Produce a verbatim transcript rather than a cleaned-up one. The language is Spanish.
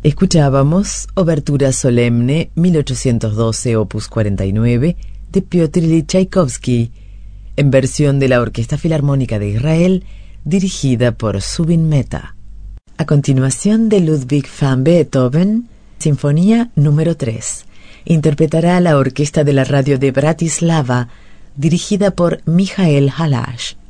Escuchábamos Obertura Solemne mil ochocientos doce, opus cuarenta y nueve, de Piotr Ilich Tchaikovsky, en versión de la Orquesta Filarmónica de Israel, dirigida por Zubin Mehta. A continuación, de Ludwig van Beethoven, Sinfonía número tres. Interpretará la Orquesta de la Radio de Bratislava, dirigida por Michael Halash.